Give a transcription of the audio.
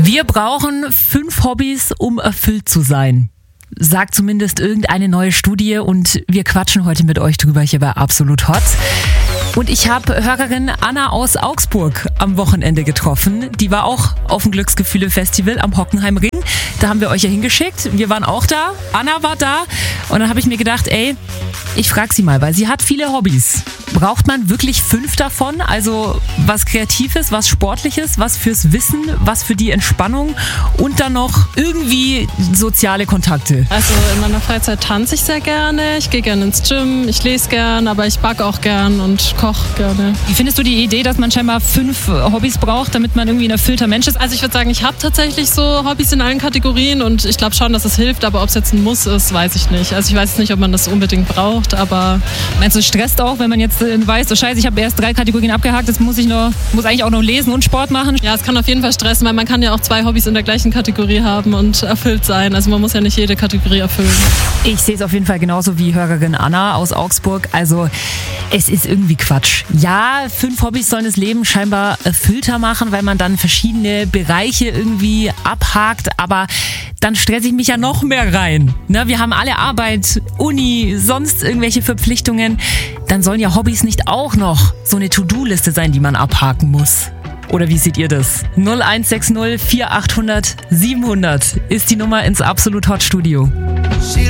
Wir brauchen 5 Hobbys, um erfüllt zu sein. Sagt zumindest irgendeine neue Studie und wir quatschen heute mit euch drüber hier bei Absolut Hot. Und ich habe Hörerin Anna aus Augsburg am Wochenende getroffen. Die war auch auf dem Glücksgefühle-Festival am Hockenheimring. Da haben wir euch ja hingeschickt. Wir waren auch da. Anna war da. Und dann habe ich mir gedacht, ich frage sie mal, weil sie hat viele Hobbys. Braucht man wirklich 5 davon? Also was Kreatives, was Sportliches, was fürs Wissen, was für die Entspannung und dann noch irgendwie soziale Kontakte. Also in meiner Freizeit tanze ich sehr gerne, ich gehe gerne ins Gym, ich lese gern, aber ich backe auch gern und koche gerne. Wie findest du die Idee, dass man scheinbar 5 Hobbys braucht, damit man irgendwie ein erfüllter Mensch ist? Also ich würde sagen, ich habe tatsächlich so Hobbys in allen Kategorien und ich glaube schon, dass es hilft, aber ob es jetzt ein Muss ist, weiß ich nicht. Also ich weiß jetzt nicht, ob man das unbedingt braucht, aber... Meinst du, es stresst auch, wenn man jetzt weiß, oh Scheiße, ich habe erst 3 Kategorien abgehakt, jetzt muss eigentlich auch noch lesen und Sport machen? Ja, es kann auf jeden Fall stressen, weil man kann ja auch 2 Hobbys in der gleichen Kategorie haben und erfüllt sein. Also man muss ja nicht jede Kategorie erfüllen. Ich sehe es auf jeden Fall genauso wie Hörerin Anna aus Augsburg. Also es ist irgendwie Quatsch. Ja, 5 Hobbys sollen das Leben scheinbar erfüllter machen, weil man dann verschiedene Bereiche irgendwie abhakt, aber dann stresse ich mich ja noch mehr rein. Ne, wir haben alle Arbeit, Uni, sonst irgendwelche Verpflichtungen. Dann sollen ja Hobbys nicht auch noch so eine To-Do-Liste sein, die man abhaken muss. Oder wie seht ihr das? 0160 4800 700 ist die Nummer ins Absolut Hot Studio.